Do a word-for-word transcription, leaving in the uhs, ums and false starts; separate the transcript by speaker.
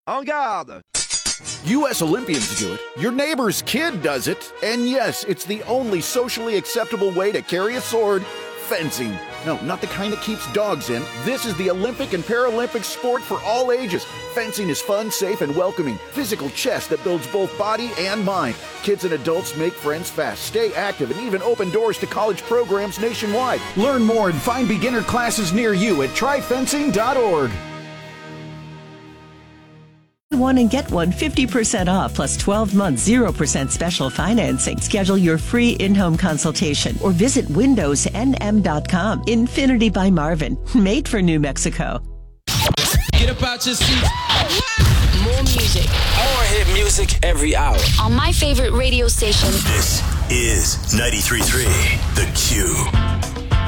Speaker 1: En garde!
Speaker 2: U S Olympians do it. Your neighbor's kid does it. And yes, it's the only socially acceptable way to carry a sword. Fencing. No, not the kind that keeps dogs in. This is the Olympic and Paralympic sport for all ages. Fencing is fun, safe, and welcoming. Physical chess that builds both body and mind. Kids and adults make friends fast, stay active, and even open doors to college programs nationwide. Learn more and find beginner classes near you at try fencing dot org.
Speaker 3: One and get one fifty percent off plus twelve months zero percent special financing. Schedule your free in-home consultation or visit windows n m dot com. Infinity by Marvin, made for New Mexico.
Speaker 4: Get up out your seat.
Speaker 5: More music.
Speaker 6: More hit music every hour.
Speaker 5: On my favorite radio station.
Speaker 7: This is ninety-three point three The Q.